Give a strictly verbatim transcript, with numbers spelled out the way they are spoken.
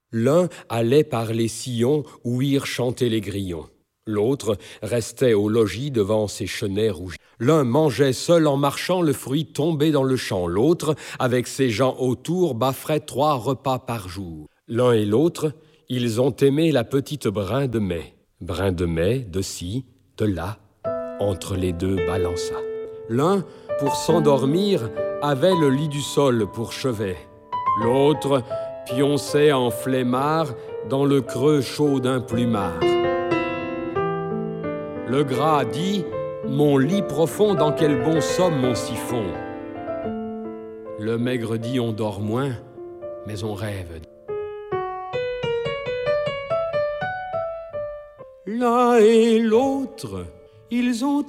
L'un allait par les sillons ouïr chanter les grillons. L'autre restait au logis devant ses chenets rougis. L'un mangeait seul en marchant le fruit tombé dans le champ. L'autre, avec ses gens autour, bafferait trois repas par jour. L'un et l'autre, ils ont aimé la petite brin de mai. Brin de mai, de ci, de là, entre les deux balança. L'un, pour s'endormir, avait le lit du sol pour chevet. L'autre pionçait en flemmard dans le creux chaud d'un plumard. Le gras dit « Mon lit profond, dans quel bon somme mon siphon !» Le maigre dit « On dort moins, mais on rêve. » L'un et l'autre, ils ont